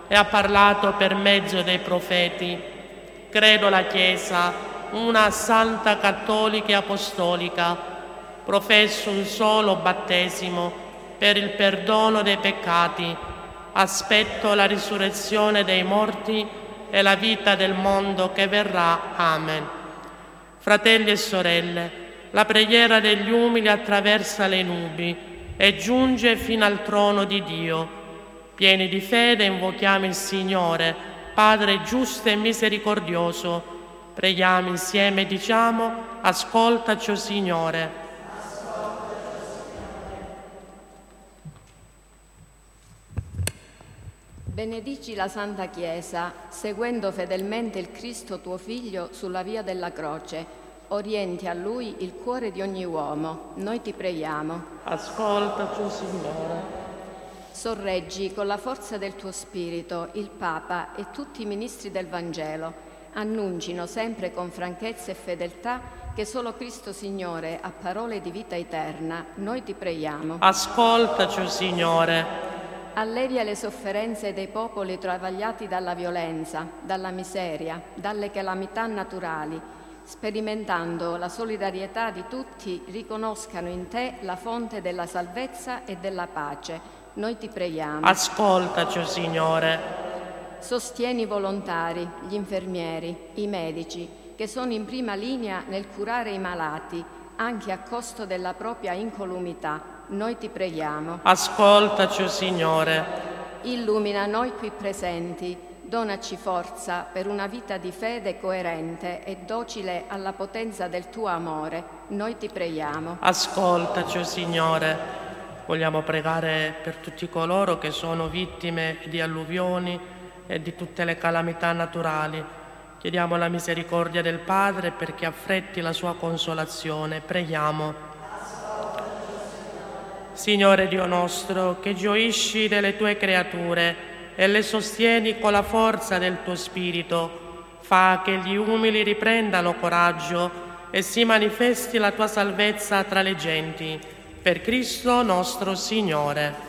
e ha parlato per mezzo dei profeti. Credo la Chiesa, una santa cattolica e apostolica. Professo un solo battesimo per il perdono dei peccati. Aspetto la risurrezione dei morti e la vita del mondo che verrà. Amen. Fratelli e sorelle, la preghiera degli umili attraversa le nubi e giunge fino al trono di Dio. Pieni di fede invochiamo il Signore, Padre giusto e misericordioso. Preghiamo insieme e diciamo: ascoltaci, o Signore. Benedici la Santa Chiesa, seguendo fedelmente il Cristo tuo Figlio sulla via della croce. Orienti a Lui il cuore di ogni uomo. Noi ti preghiamo. Ascoltaci, o Signore. Sorreggi con la forza del tuo Spirito il Papa e tutti i ministri del Vangelo. Annuncino sempre con franchezza e fedeltà che solo Cristo Signore ha parole di vita eterna. Noi ti preghiamo. Ascoltaci, o Signore. Allevia le sofferenze dei popoli travagliati dalla violenza, dalla miseria, dalle calamità naturali. Sperimentando la solidarietà di tutti, riconoscano in te la fonte della salvezza e della pace. Noi ti preghiamo. Ascoltaci, o Signore. Sostieni i volontari, gli infermieri, i medici, che sono in prima linea nel curare i malati, anche a costo della propria incolumità. Noi ti preghiamo. Ascoltaci, o Signore. Illumina noi qui presenti, donaci forza per una vita di fede coerente e docile alla potenza del tuo amore. Noi ti preghiamo. Ascoltaci, o Signore. Vogliamo pregare per tutti coloro che sono vittime di alluvioni e di tutte le calamità naturali. Chiediamo la misericordia del Padre perché affretti la sua consolazione. Preghiamo. Signore Dio nostro, che gioisci delle tue creature e le sostieni con la forza del tuo Spirito, fa che gli umili riprendano coraggio e si manifesti la tua salvezza tra le genti. Per Cristo nostro Signore.